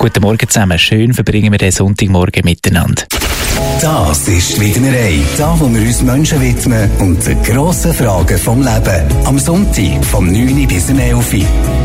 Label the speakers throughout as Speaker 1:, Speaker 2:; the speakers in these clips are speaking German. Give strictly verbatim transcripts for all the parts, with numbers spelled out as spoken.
Speaker 1: Guten Morgen zusammen. Schön verbringen wir den Sonntagmorgen miteinander.
Speaker 2: Das ist die Widmerei. Da, wo wir uns Menschen widmen und die grossen Fragen vom Leben. Am Sonntag vom neun bis elf Uhr.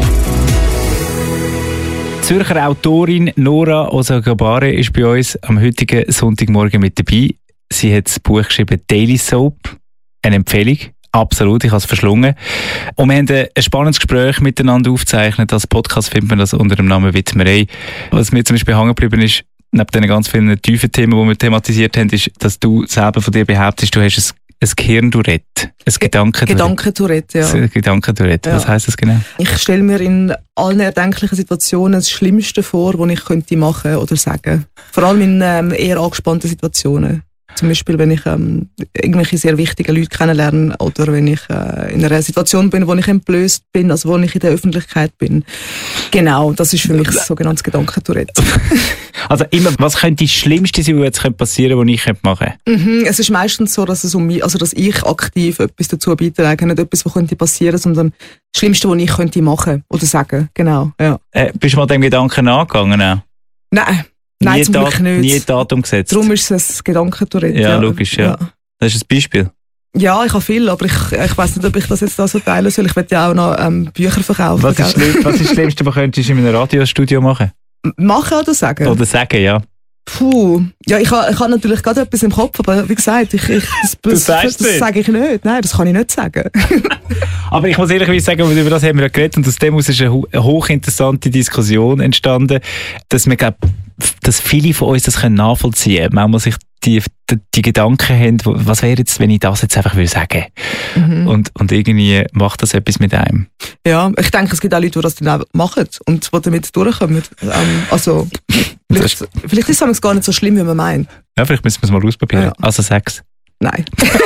Speaker 1: Die Zürcher Autorin Nora Osagabare ist bei uns am heutigen Sonntagmorgen mit dabei. Sie hat das Buch geschrieben «Daily Soap». Eine Empfehlung. Absolut, ich habe es verschlungen. Und wir haben ein spannendes Gespräch miteinander aufgezeichnet. Als Podcast findet man das unter dem Namen «Widmerei». Was mir zum Beispiel hängen geblieben ist, neben den ganz vielen tiefen Themen, die wir thematisiert haben, ist, dass du selber von dir behauptest, du hast ein, ein Gehirn-Tourette. Ein Gedanken-Tourette.
Speaker 3: Gedanken-Tourette, ja.
Speaker 1: Ein Gedanken-Tourette. Was
Speaker 3: ja.
Speaker 1: heisst das genau?
Speaker 3: Ich stelle mir in allen erdenklichen Situationen das Schlimmste vor, was ich könnte machen oder sagen. Vor allem in ähm, eher angespannten Situationen. Zum Beispiel, wenn ich ähm, irgendwelche sehr wichtigen Leute kennenlerne oder wenn ich äh, in einer Situation bin, wo ich entblößt bin, also wo ich in der Öffentlichkeit bin. Genau, das ist für mich das sogenannte Gedanken-Tourette.
Speaker 1: Also immer, was könnte das Schlimmste sein, was jetzt passieren könnte, was ich machen könnte?
Speaker 3: Mhm, es ist meistens so, dass, es um mich, also dass ich aktiv etwas dazu beitrage, nicht etwas, was könnte passieren, sondern das Schlimmste, was ich könnte machen oder sagen. Genau, ja.
Speaker 1: Äh, bist du mal dem Gedanken angegangen? Auch?
Speaker 3: Nein. Nein,
Speaker 1: nie
Speaker 3: zum Glück nicht.
Speaker 1: Nie Datum gesetzt?
Speaker 3: Darum ist es ein Gedankentourette.
Speaker 1: Ja, ja, logisch, ja. ja. Das ist ein Beispiel.
Speaker 3: Ja, ich habe viel, aber ich, ich weiss nicht, ob ich das jetzt da so teilen soll. Ich will ja auch noch ähm, Bücher verkaufen.
Speaker 1: Was ist, schlimm, was ist das Schlimmste, was könntest du in einem Radiostudio machen?
Speaker 3: Machen oder sagen?
Speaker 1: Oder sagen, ja.
Speaker 3: Puh, ja, ich habe ich ha natürlich gerade etwas im Kopf, aber wie gesagt, ich, ich, das, das, das, das sage ich nicht. Nein, das kann ich nicht sagen.
Speaker 1: Aber ich muss ehrlich sagen, über das haben wir ja geredet und aus dem aus ist eine hochinteressante Diskussion entstanden, dass wir, glaub, dass viele von uns das nachvollziehen können. Manchmal sich die, die, die Gedanken haben, was wäre jetzt, wenn ich das jetzt einfach will sagen mhm. und, und irgendwie macht das etwas mit einem.
Speaker 3: Ja, ich denke, es gibt auch Leute, die das dann auch machen und die damit durchkommen. Ähm, also, vielleicht, vielleicht ist es gar nicht so schlimm, wie man meint.
Speaker 1: Ja, vielleicht müssen wir es mal ausprobieren. Ja. Also Sex.
Speaker 3: Nein.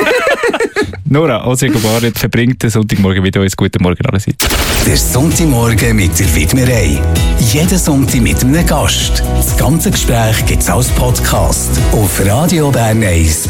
Speaker 1: Nora Osagabare verbringt den Sonntagmorgen mit uns. Guten Morgen allerseits.
Speaker 2: Der Sonntagmorgen mit der Widmerei. Jeden Sonntag mit einem Gast. Das ganze Gespräch gibt es als Podcast auf radio bern eins.